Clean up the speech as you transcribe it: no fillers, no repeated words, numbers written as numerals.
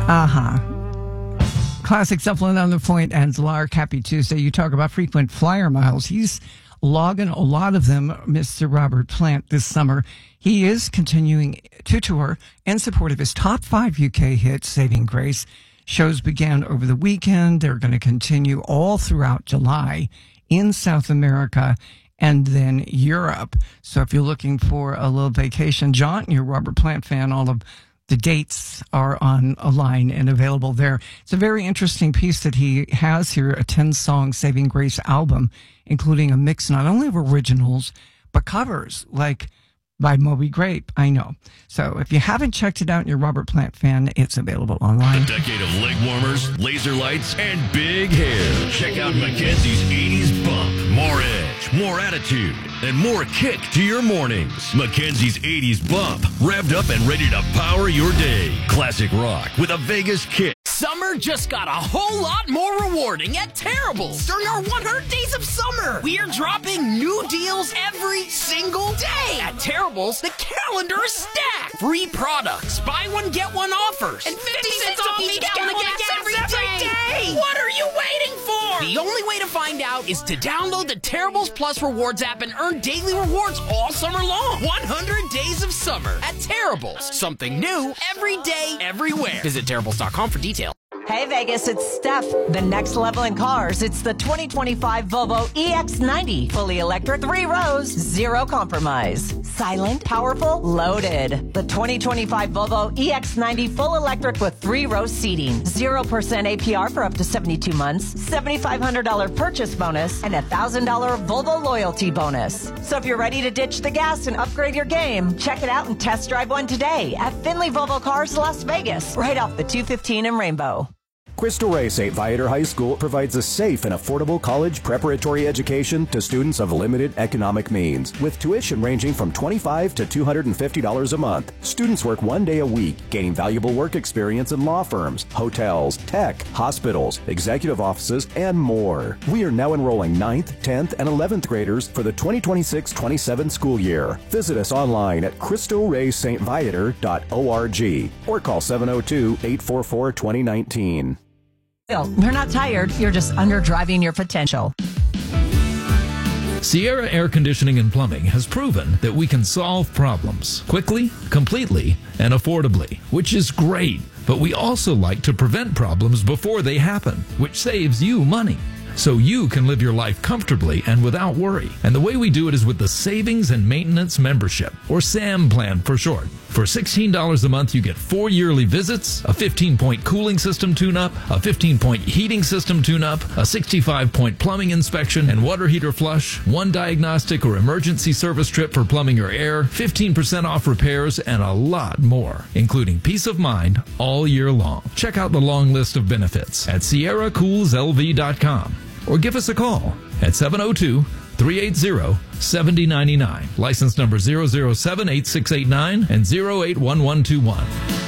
Classic Zeppelin on the Point and Lark. Happy Tuesday. You talk about frequent flyer miles. He's logging a lot of them, Mr. Robert Plant, this summer. He is continuing to tour in support of his top 5 UK hits, Saving Grace. Shows began over the weekend. They're going to continue all throughout July in South America and then Europe. So if you're looking for a little vacation jaunt, you're a Robert Plant fan, all of the dates are online and available there. It's a very interesting piece that he has here, a 10-song Saving Grace album, including a mix not only of originals, but covers, like by Moby Grape, I know. So if you haven't checked it out and you're a Robert Plant fan, it's available online. A decade of leg warmers, laser lights, and big hair. Check out Mackenzie's 80s Bump. More edge, more attitude, and more kick to your mornings. Mackenzie's 80s Bump. Revved up and ready to power your day. Classic rock with a Vegas kick. Summer just got a whole lot more rewarding at Terrible's. During our 100 days of summer, we're dropping new deals every single day. At Terrible's, the calendar is stacked. Free products, buy one, get one offers, and 50 cents off each gallon of gas every day. What are you waiting for? The only way to find out is to download the Terrible's Plus Rewards app and earn daily rewards all summer long. 100 days of summer at Terrible's. Something new every day, everywhere. Visit Terrible's.com for details. Hey Vegas, it's Steph. The next level in cars, it's the 2025 Volvo EX90. Fully electric, 3 rows, 0 compromise. Silent, powerful, loaded. The 2025 Volvo EX90 full electric with 3-row seating. 0% APR for up to 72 months. $7,500 purchase bonus and $1,000 Volvo loyalty bonus. So if you're ready to ditch the gas and upgrade your game, check it out and test drive one today at Finley Volvo Cars, Las Vegas, right off the 215 in Rainbow. Cristo Rey St. Viator High School provides a safe and affordable college preparatory education to students of limited economic means, with tuition ranging from $25 to $250 a month. Students work 1 day a week, gaining valuable work experience in law firms, hotels, tech, hospitals, executive offices, and more. We are now enrolling 9th, 10th, and 11th graders for the 2026-27 school year. Visit us online at CristoRayStViator.org or call 702-844-2019. You're not tired, you're just underdriving your potential. Sierra Air Conditioning and Plumbing has proven that we can solve problems quickly, completely, and affordably, which is great. But we also like to prevent problems before they happen, which saves you money, so you can live your life comfortably and without worry. And the way we do it is with the Savings and Maintenance Membership, or SAM plan for short. For $16 a month, you get 4 yearly visits, a 15-point cooling system tune-up, a 15-point heating system tune-up, a 65-point plumbing inspection and water heater flush, 1 diagnostic or emergency service trip for plumbing or air, 15% off repairs, and a lot more, including peace of mind all year long. Check out the long list of benefits at SierraCoolsLV.com or give us a call at 702-380-7099. License number 0078689 and 081121.